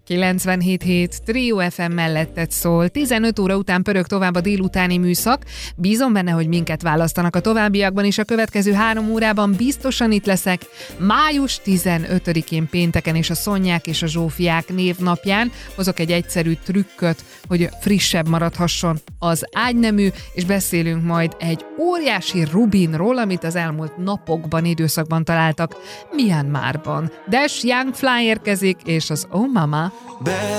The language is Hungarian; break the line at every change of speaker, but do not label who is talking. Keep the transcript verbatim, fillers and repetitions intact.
kilencvenhét hét Trio ef em melletted szól. tizenöt óra után pörög tovább a délutáni műszak. Bízom benne, hogy minket választanak a továbbiakban is. A következő három órában biztosan itt leszek. május tizenötödikén pénteken és a Szonyák és a Zsófiák névnapján hozok egy egyszerű trükköt, hogy frissebb maradhasson az ágynemű, és beszélünk majd egy óriási rubinról, amit az elmúlt napokban, időszakban találtak Myanmarban. Dash Young Fly érkezik, és az Oh Mama.